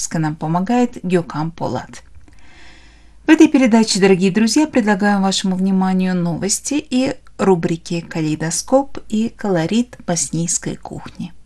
технически нам помогает Гёкам Полат. В этой передаче, дорогие друзья, предлагаем вашему вниманию новости и рубрики «Калейдоскоп» и «Колорит боснийской кухни».